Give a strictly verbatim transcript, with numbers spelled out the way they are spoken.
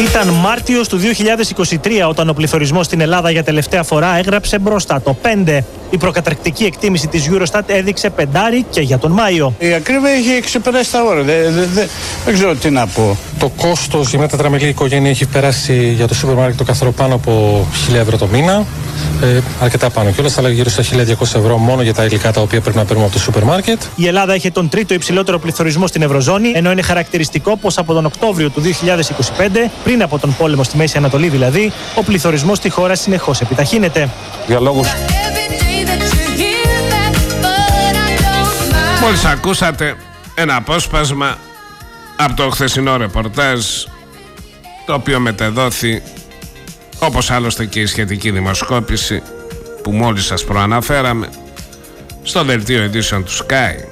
Ήταν Μάρτιος του δύο χιλιάδες είκοσι τρία όταν ο πληθωρισμός στην Ελλάδα για τελευταία φορά έγραψε μπροστά το πέντε. Η προκαταρκτική εκτίμηση της Eurostat έδειξε πεντάρι και για τον Μάιο. Η ακρίβεια έχει ξεπεράσει τα όρια. Δεν, δεν, δεν, δεν ξέρω τι να πω. Το κόστος για μια τετραμελή οικογένεια έχει περάσει για το σούπερ μάρκετ το καθαρό πάνω από χίλια ευρώ το μήνα. Ε, αρκετά πάνω κιόλας, αλλά γύρω στα χίλια διακόσια ευρώ μόνο για τα υλικά τα οποία πρέπει να παίρνουμε από το σούπερ μάρκετ. Η Ελλάδα είχε τον τρίτο υψηλότερο πληθωρισμό στην Ευρωζώνη, ενώ είναι χαρακτηριστικό πως από τον Οκτώβριο του δύο χιλιάδες είκοσι πέντε, πριν από τον πόλεμο στη Μέση Ανατολή δηλαδή, ο πληθωρισμός στη χώρα συνεχώς επιταχύνεται. Για λόγους. Μόλις ακούσατε ένα απόσπασμα από το χθεσινό ρεπορτάζ, το οποίο μετεδόθη, όπως άλλωστε και η σχετική δημοσκόπηση που μόλις σας προαναφέραμε, στο δελτίο ειδήσεων του Sky.